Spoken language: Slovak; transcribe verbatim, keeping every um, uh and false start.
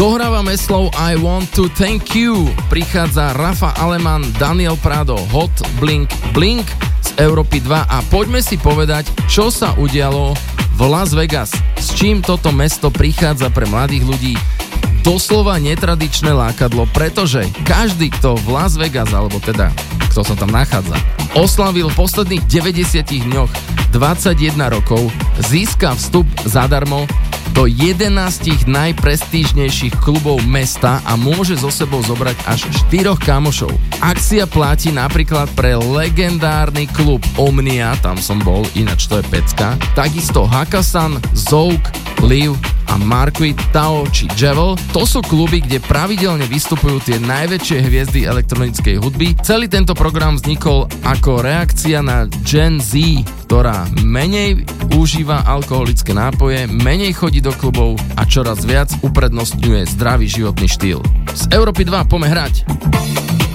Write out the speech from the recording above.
Dohrávame slov I want to thank you. Prichádza Rafa Aleman, Daniel Prado, Hot Blink Blink z Európy dva a poďme si povedať, čo sa udialo v Las Vegas. S čím toto mesto prichádza pre mladých ľudí doslova netradičné lákadlo, pretože každý, kto v Las Vegas, alebo teda kto sa tam nachádza, oslavil v posledných deväťdesiatich dňoch dvadsaťjeden rokov, získa vstup zadarmo do jedenástich najprestížnejších klubov mesta a môže so sebou zobrať až štyroch kamošov. Akcia platí napríklad pre legendárny klub Omnia, tam som bol, ináč to je pecka, takisto Hakkasan, Zouk, Liv a Marquis Tao či Javel. To sú kluby, kde pravidelne vystupujú tie najväčšie hviezdy elektronickej hudby. Celý tento program vznikol ako reakcia na Gen Z, ktorá menej užíva alkoholické nápoje, menej chodí do klubov a čoraz viac uprednostňuje zdravý životný štýl. Z Európy dva poďme hrať.